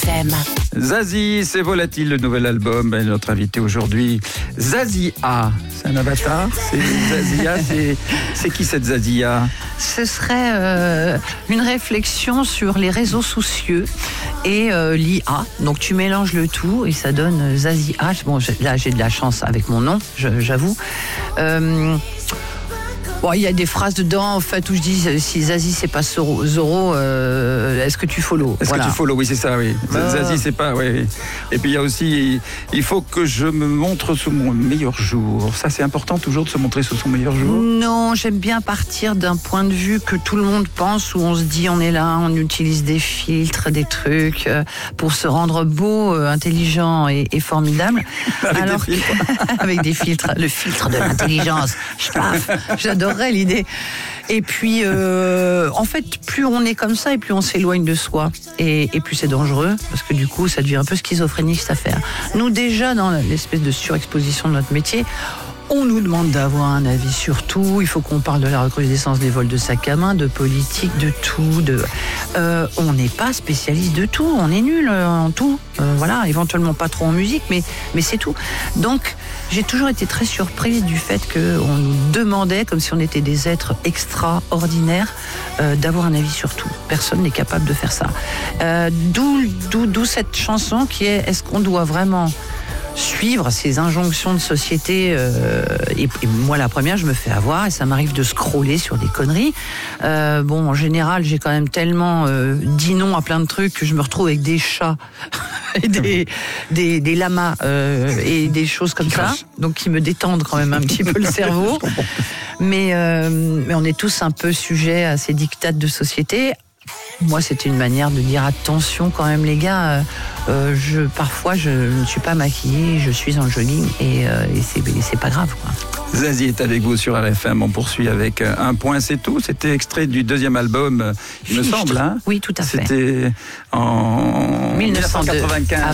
RFM. Zazie, c'est Volatile, le nouvel album. Et notre invité aujourd'hui, Zazia. C'est un avatar. C'est Zazia. C'est qui cette Zazia? Ce serait une réflexion sur les réseaux sociaux et l'IA. Donc tu mélanges le tout et ça donne Zazia. Bon, là j'ai de la chance avec mon nom, j'avoue. Bon, il y a des phrases dedans en fait où je dis si Zazie c'est pas Zoro, est-ce que tu follow? Est-ce que tu follow? Oui, c'est ça, oui. Zazie, c'est pas, oui. Et puis il y a aussi, il faut que je me montre sous mon meilleur jour. Ça, c'est important toujours de se montrer sous son meilleur jour. Non, j'aime bien partir d'un point de vue que tout le monde pense, où on se dit on est là, on utilise des filtres, des trucs pour se rendre beau, intelligent et formidable. Avec des filtres. Avec des filtres, le filtre de l'intelligence. J'adorerais l'idée. Et puis, en fait, plus on est comme ça et plus on s'éloigne de soi. Et plus c'est dangereux, parce que du coup, ça devient un peu schizophrénique cette affaire. Nous, déjà, dans l'espèce de surexposition de notre métier, on nous demande d'avoir un avis sur tout. Il faut qu'on parle de la recrudescence des vols de sac à main, de politique, de tout. On n'est pas spécialiste de tout. On est nul en tout. Voilà, éventuellement pas trop en musique, mais c'est tout. Donc, j'ai toujours été très surprise du fait qu'on nous demandait, comme si on était des êtres extraordinaires, d'avoir un avis sur tout. Personne n'est capable de faire ça. D'où cette chanson qui est « Est-ce qu'on doit vraiment suivre ces injonctions de société et moi la première je me fais avoir et ça m'arrive de scroller sur des conneries. Bon, en général j'ai quand même tellement dit non à plein de trucs que je me retrouve avec des chats et des lamas et des choses comme ça, donc qui me détendent quand même un petit peu le cerveau. Mais on est tous un peu sujets à ces dictates de société. Moi, c'était une manière de dire attention quand même les gars, parfois je ne suis pas maquillée, je suis en jogging et c'est pas grave quoi. Zazie est avec vous sur RFM, on poursuit avec Un point c'est tout. C'était extrait du deuxième album, il me semble. Hein, oui, tout à fait. C'était en 1995.